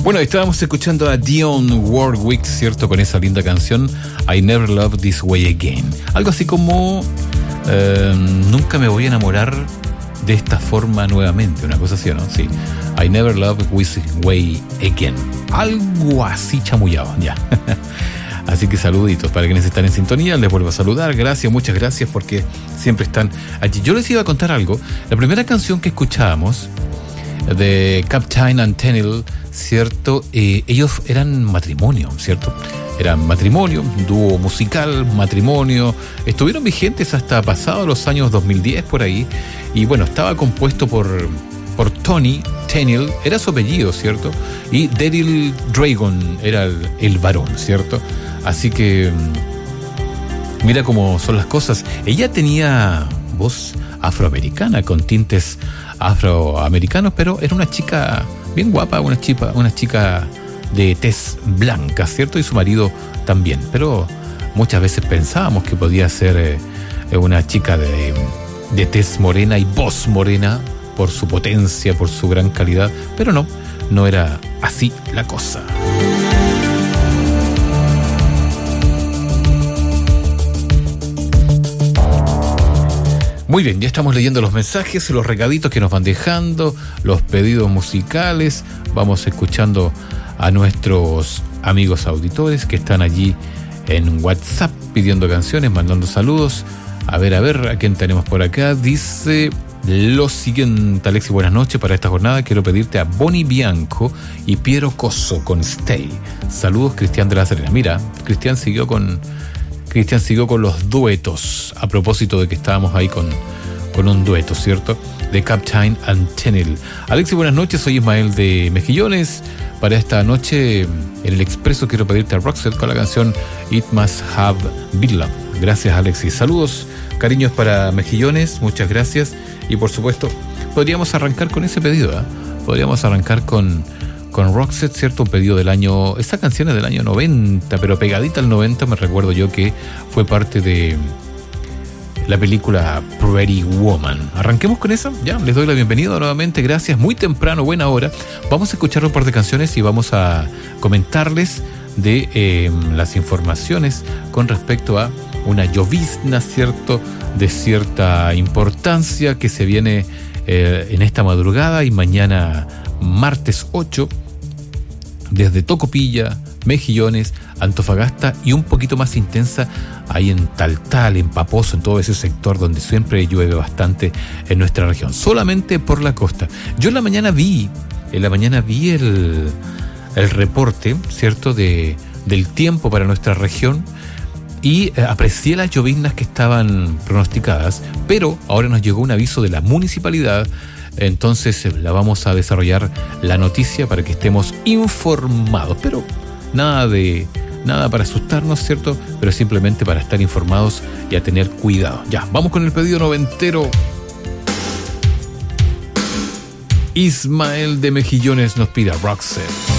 Bueno, estábamos escuchando a Dionne Warwick, ¿cierto? Con esa linda canción I Never Loved This Way Again. Algo así como nunca me voy a enamorar de esta forma nuevamente, una cosa así, ¿no? Sí. I Never Loved This Way Again. Algo así chamullado, ya. Así que saluditos para quienes están en sintonía. Les vuelvo a saludar. Gracias, muchas gracias porque siempre están allí. Yo les iba a contar algo. La primera canción que escuchábamos de Captain and Tennille, ¿cierto? Ellos eran matrimonio, ¿cierto? Eran matrimonio, dúo musical, matrimonio. Estuvieron vigentes hasta pasados los años 2010 por ahí. Y bueno, estaba compuesto por Tony Tennille, era su apellido, ¿cierto? Y Daryl Dragon era el varón, ¿cierto? Así que mira cómo son las cosas. Ella tenía voz afroamericana con tintes afroamericanos, pero era una chica bien guapa, una chica de tez blanca, ¿cierto? Y su marido también, pero muchas veces pensábamos que podía ser una chica de tez morena y voz morena por su potencia, por su gran calidad, pero no era así la cosa. Muy bien, ya estamos leyendo los mensajes, los recaditos que nos van dejando, los pedidos musicales. Vamos escuchando a nuestros amigos auditores que están allí en WhatsApp pidiendo canciones, mandando saludos. A ver, ¿a quién tenemos por acá? Dice lo siguiente: Alexis, buenas noches. Para esta jornada quiero pedirte a Bonnie Bianco y Piero Cosso con Stay. Saludos, Cristian de la Serena. Mira, Cristian siguió con los duetos, a propósito de que estábamos ahí con un dueto, ¿cierto? De Captain and Tennille. Alexis, buenas noches, soy Ismael de Mejillones. Para esta noche en el Expreso quiero pedirte a Roxette con la canción It Must Have Been Love. Gracias, Alexis. Saludos, cariños para Mejillones, muchas gracias. Y por supuesto, podríamos arrancar con ese pedido, ¿eh? Podríamos arrancar con Roxette, ¿cierto? Un pedido del año... Esta canción es del año 90, pero pegadita al 90 me recuerdo yo que fue parte de la película Pretty Woman. Arranquemos con eso, ya, les doy la bienvenida nuevamente, gracias, muy temprano, buena hora. Vamos a escuchar un par de canciones y vamos a comentarles de las informaciones con respecto a una llovizna, ¿cierto? De cierta importancia que se viene en esta madrugada y mañana martes 8, desde Tocopilla, Mejillones, Antofagasta y un poquito más intensa ahí en Taltal, en Paposo, en todo ese sector donde siempre llueve bastante en nuestra región, solamente por la costa. Yo en la mañana vi el reporte, ¿cierto?, del tiempo para nuestra región y aprecié las lloviznas que estaban pronosticadas, pero ahora nos llegó un aviso de la municipalidad. Entonces la vamos a desarrollar la noticia para que estemos informados, pero nada para asustarnos, ¿cierto? Pero simplemente para estar informados y a tener cuidado. Ya, vamos con el pedido noventero. Ismael de Mejillones nos pide Roxette.